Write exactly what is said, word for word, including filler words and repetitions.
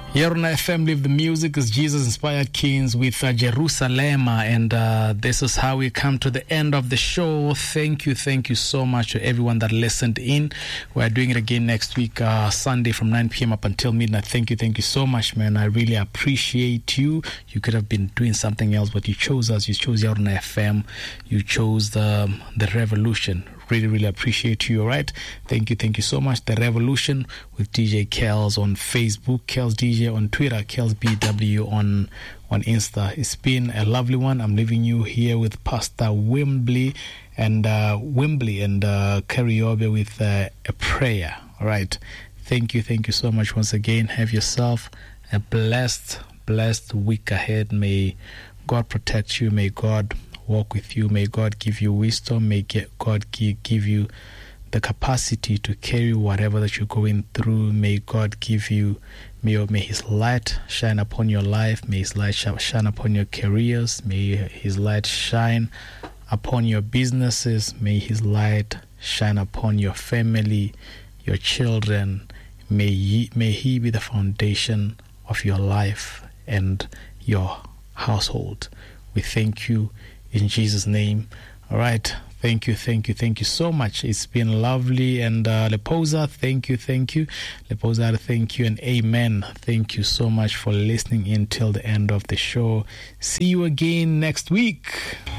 Here on F M, Live the Music is Jesus Inspired Kings with uh, Jerusalem. And uh, this is how we come to the end of the show. Thank you, thank you so much to everyone that listened in. We're doing it again next week, uh, Sunday from nine p.m. up until midnight. Thank you, thank you so much, man. I really appreciate you. You could have been doing something else, but you chose us. You chose Here on F M. You chose the, the revolution. Really, really appreciate you, all right? Thank you, thank you so much. The Revolution with D J Kels on Facebook, Kels D J on Twitter, Kels B W on, on Insta. It's been a lovely one. I'm leaving you here with Pastor Wembley and uh, Wembley and uh, Kariobe with uh, a prayer, all right? Thank you, thank you so much once again. Have yourself a blessed, blessed week ahead. May God protect you. May God walk with you. May God give you wisdom. May God give you the capacity to carry whatever that you're going through. May God give you, may, may His light shine upon your life. May His light shine upon your careers. May His light shine upon your businesses. May His light shine upon your family, your children. May he, may He be the foundation of your life and your household. We thank you in Jesus' name. All right. Thank you, thank you, thank you so much. It's been lovely. And uh, Leposa, thank you, thank you. Leposa, thank you, and amen. Thank you so much for listening in till the end of the show. See you again next week.